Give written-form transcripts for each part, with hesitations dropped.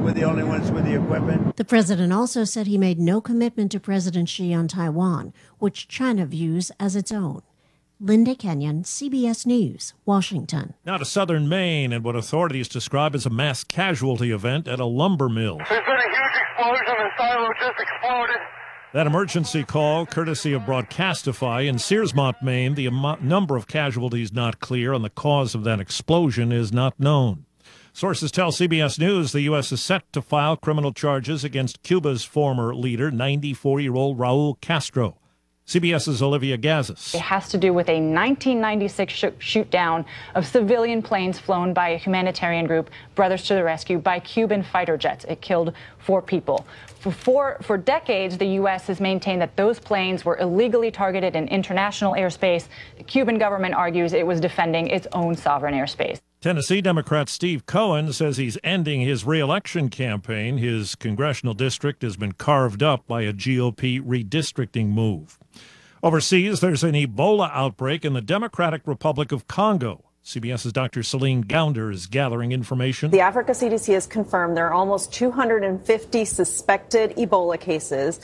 We're the only ones with the equipment. The president also said he made no commitment to President Xi on Taiwan, which China views as its own. Linda Kenyon, CBS News, Washington. Now to southern Maine and what authorities describe as a mass casualty event at a lumber mill. There's been a huge explosion. The silo just exploded. That emergency call, courtesy of Broadcastify in Searsmont, Maine. The number of casualties not clear, and the cause of that explosion is not known. Sources tell CBS News the U.S. is set to file criminal charges against Cuba's former leader, 94-year-old Raul Castro. CBS's Olivia Gazis. It has to do with a 1996 shoot-down of civilian planes flown by a humanitarian group, Brothers to the Rescue, by Cuban fighter jets. It killed 4 people. For decades, the U.S. has maintained that those planes were illegally targeted in international airspace. The Cuban government argues it was defending its own sovereign airspace. Tennessee Democrat Steve Cohen says he's ending his re-election campaign. His congressional district has been carved up by a GOP redistricting move. Overseas, there's an Ebola outbreak in the Democratic Republic of Congo. CBS's Dr. Celine Gounder is gathering information. The Africa CDC has confirmed there are almost 250 suspected Ebola cases,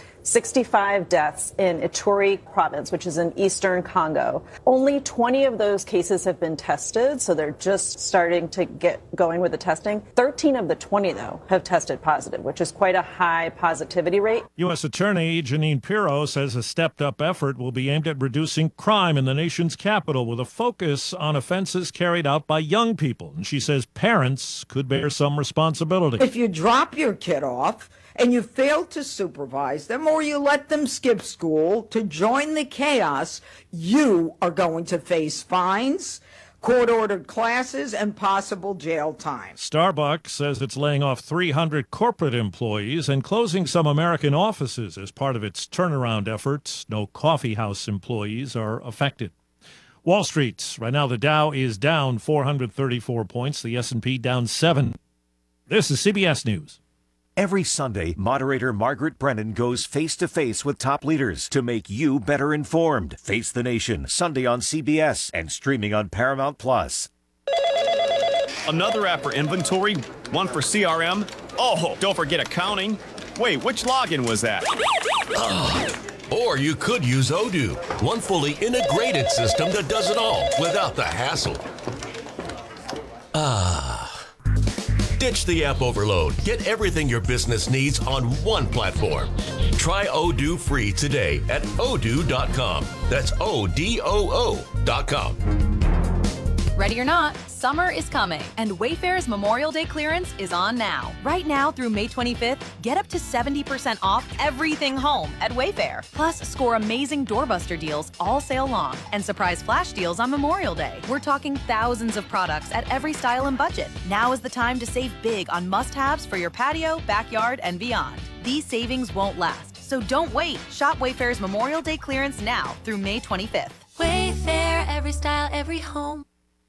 65 deaths in Ituri province, which is in eastern Congo. Only 20 of those cases have been tested, so they're just starting to get going with the testing. 13 of the 20, though, have tested positive, which is quite a high positivity rate. U.S. Attorney Jeanine Pirro says a stepped-up effort will be aimed at reducing crime in the nation's capital with a focus on offenses carried out by young people. And she says parents could bear some responsibility. If you drop your kid off and you fail to supervise them or you let them skip school to join the chaos, you are going to face fines, court-ordered classes, and possible jail time. Starbucks says it's laying off 300 corporate employees and closing some American offices as part of its turnaround efforts. No coffee house employees are affected. Wall Street, right now the Dow is down 434 points, the S&P down 7. This is CBS News. Every Sunday, moderator Margaret Brennan goes face-to-face with top leaders to make you better informed. Face the Nation, Sunday on CBS and streaming on Paramount+. Another app for inventory, one for CRM. Oh, don't forget accounting. Wait, which login was that? Or you could use Odoo, one fully integrated system that does it all without the hassle. Ditch the app overload. Get everything your business needs on one platform. Try Odoo free today at odoo.com. That's ODOO.com. Ready or not, summer is coming, and Wayfair's Memorial Day clearance is on now. Right now through May 25th, get up to 70% off everything home at Wayfair. Plus, score amazing doorbuster deals all sale long and surprise flash deals on Memorial Day. We're talking thousands of products at every style and budget. Now is the time to save big on must-haves for your patio, backyard, and beyond. These savings won't last, so don't wait. Shop Wayfair's Memorial Day clearance now through May 25th. Wayfair, every style, every home.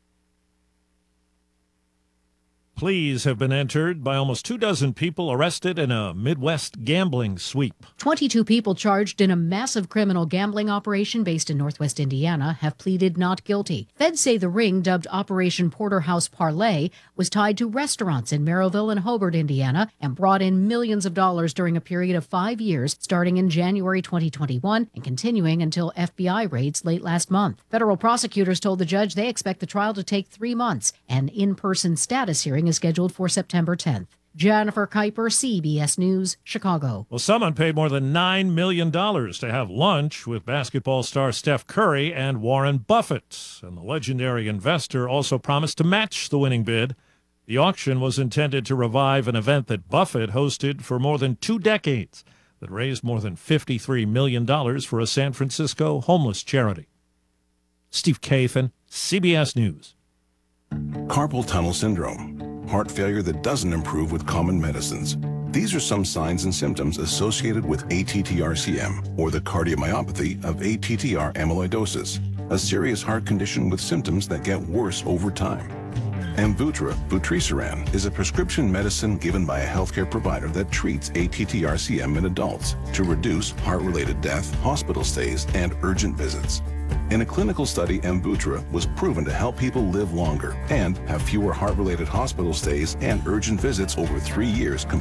Pleas have been entered by almost 24 people arrested in a Midwest gambling sweep. 22 people charged in a massive criminal gambling operation based in Northwest Indiana have pleaded not guilty. Feds say the ring, dubbed Operation Porterhouse Parlay, was tied to restaurants in Merrillville and Hobart, Indiana, and brought in millions of dollars during a period of 5 years, starting in January 2021 and continuing until FBI raids late last month. Federal prosecutors told the judge they expect the trial to take 3 months. An in-person status hearing is scheduled for September 10th. Jennifer Kuiper, CBS News, Chicago. Well, someone paid more than $9 million to have lunch with basketball star Steph Curry and Warren Buffett. And the legendary investor also promised to match the winning bid. The auction was intended to revive an event that Buffett hosted for more than 2 decades that raised more than $53 million for a San Francisco homeless charity. Steve Kathan, CBS News. Carpal tunnel syndrome, heart failure that doesn't improve with common medicines. These are some signs and symptoms associated with ATTR-CM, or the cardiomyopathy of ATTR amyloidosis, a serious heart condition with symptoms that get worse over time. Amvuttra, vutrisiran, is a prescription medicine given by a healthcare provider that treats ATTR-CM in adults to reduce heart-related death, hospital stays, and urgent visits. In a clinical study, Amvuttra was proven to help people live longer and have fewer heart-related hospital stays and urgent visits over 3 years